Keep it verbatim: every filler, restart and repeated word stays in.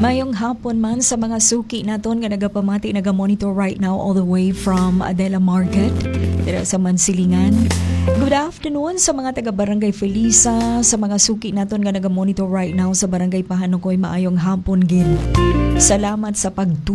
Mayong hapon man sa mga suki naton nga nagapamati naga-monitor right now all the way from Adela Market dira sa Mansilingan. Good afternoon sa mga taga Barangay Felisa, sa mga suki naton nga naga-monitor right now sa Barangay Pahanukoy, maayong hapon gid. Salamat sa pag